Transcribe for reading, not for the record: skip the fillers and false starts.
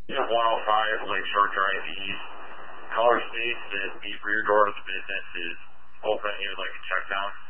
Yeah, 105 Lakeshore Drive East. Color space, the rear door of the business is open. You would like to check down?